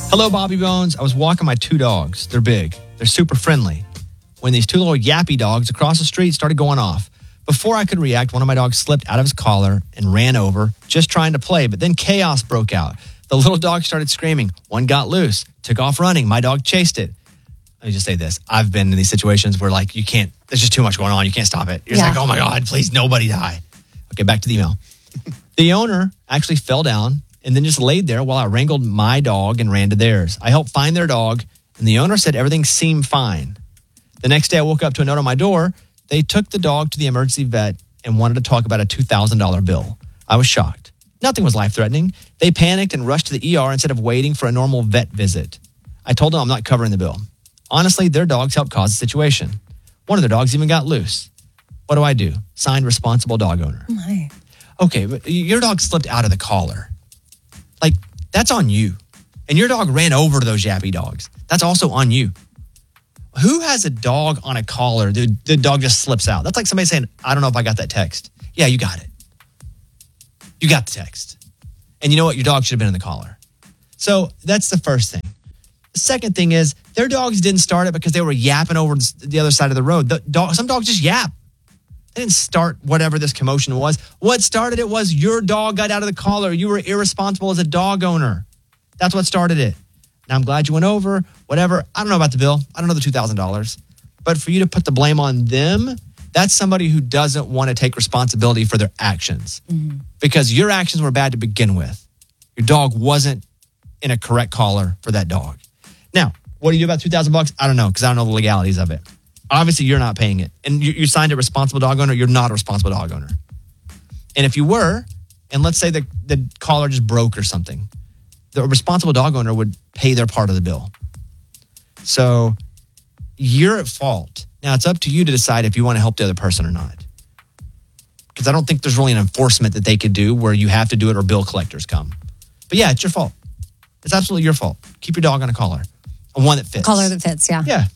Hello, Bobby Bones. I was walking my two dogs. They're big. They're super friendly. When these two little yappy dogs across the street started going off. Before I could react, one of my dogs slipped out of his collar and ran over, just trying to play. But then chaos broke out. The little dog started screaming. One got loose, took off running. My dog chased it. Let me just say this. I've been in these situations where, like, you can't, there's just too much going on. You can't stop it. You're just like, oh my God, please, nobody die. Okay, back to the email. The owner actually fell down and then just laid there while I wrangled my dog and ran to theirs. I helped find their dog, and the owner said everything seemed fine. The next day, I woke up to a note on my door. They took the dog to the emergency vet and wanted to talk about a $2,000 bill. I was shocked. Nothing was life-threatening. They panicked and rushed to the ER instead of waiting for a normal vet visit. I told them I'm not covering the bill. Honestly, their dogs helped cause the situation. One of their dogs even got loose. What do I do? Signed, responsible dog owner. Oh my. Okay, but your dog slipped out of the collar. Like, that's on you. And your dog ran over to those yappy dogs. That's also on you. Who has a dog on a collar? The dog just slips out. That's like somebody saying, I don't know if I got that text. Yeah, you got it. You got the text. And you know what? Your dog should have been in the collar. So that's the first thing. The second thing is their dogs didn't start it because they were yapping over the other side of the road. Some dogs just yap. They didn't start whatever this commotion was. What started it was your dog got out of the collar. You were irresponsible as a dog owner. That's what started it. Now, I'm glad you went over, whatever. I don't know about the bill. I don't know the $2,000. But for you to put the blame on them, that's somebody who doesn't want to take responsibility for their actions. Mm-hmm. Because your actions were bad to begin with. Your dog wasn't in a correct collar for that dog. Now, what do you do about $2,000? I don't know, because I don't know the legalities of it. Obviously, you're not paying it. And you signed a responsible dog owner. You're not a responsible dog owner. And if you were, and let's say the collar just broke or something, the responsible dog owner would pay their part of the bill. So you're at fault. Now, it's up to you to decide if you want to help the other person or not. Because I don't think there's really an enforcement that they could do where you have to do it or bill collectors come. But yeah, it's your fault. It's absolutely your fault. Keep your dog on a collar. A one that fits. Collar that fits, yeah. Yeah.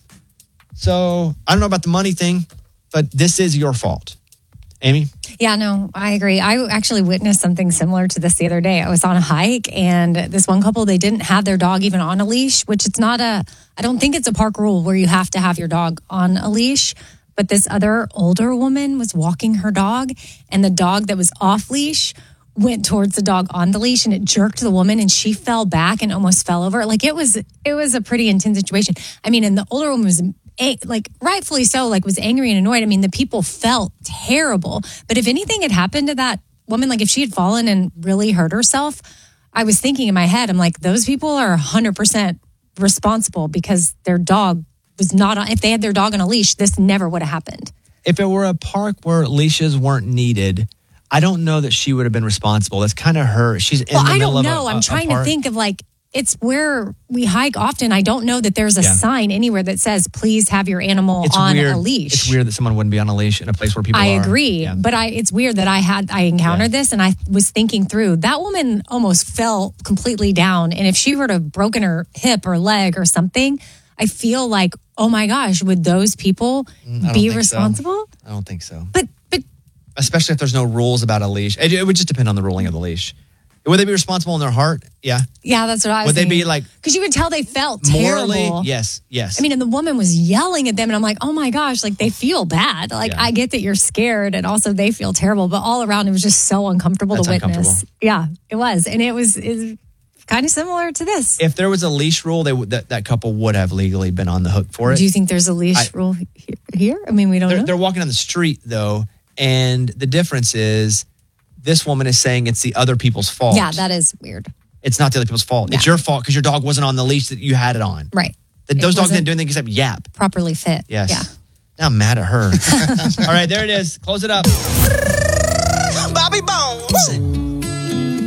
So I don't know about the money thing, but this is your fault. Amy? Yeah, no, I agree. I actually witnessed something similar to this the other day. I was on a hike and this one couple, they didn't have their dog even on a leash, which it's not I don't think it's a park rule where you have to have your dog on a leash. But this other older woman was walking her dog and the dog that was off leash went towards the dog on the leash and it jerked the woman and she fell back and almost fell over. Like it was a pretty intense situation. I mean, and the older woman was like rightfully so, like was angry and annoyed. I mean, the people felt terrible. But if anything had happened to that woman, like if she had fallen and really hurt herself, I was thinking in my head, I'm like, those people are 100% responsible because their dog was not on. If they had their dog on a leash, this never would have happened. If it were a park where leashes weren't needed, I don't know that she would have been responsible. That's kind of her. She's in the middle of a park. I'm trying to think of like, it's where we hike often. I don't know that there's a sign anywhere that says, please have your animal on a leash. It's weird that someone wouldn't be on a leash in a place where people are. I agree. Yeah. But it's weird that I encountered this and I was thinking through, that woman almost fell completely down. And if she were to have broken her hip or leg or something, I feel like, oh my gosh, would those people be responsible? I don't think so. But especially if there's no rules about a leash. It would just depend on the ruling of the leash. Would they be responsible in their heart? Yeah. Yeah, that's what I was Would thinking. They be like... Because you could tell they felt morally, terrible. Yes. I mean, and the woman was yelling at them, and I'm like, oh my gosh, like they feel bad. Like I get that you're scared, and also they feel terrible, but all around it was just so uncomfortable to witness. Yeah, it was. And it was kind of similar to this. If there was a leash rule, that couple would have legally been on the hook for it. Do you think there's a leash rule here? I mean, we don't know. They're walking on the street, though, and the difference is this woman is saying it's the other people's fault. Yeah, that is weird. It's not the other people's fault. Yeah. It's your fault because your dog wasn't on the leash that you had it on. Right. Those dogs didn't do anything except yap. Properly fit. Yes. Yeah. Now I'm mad at her. All right, there it is. Close it up. Bobby Bones.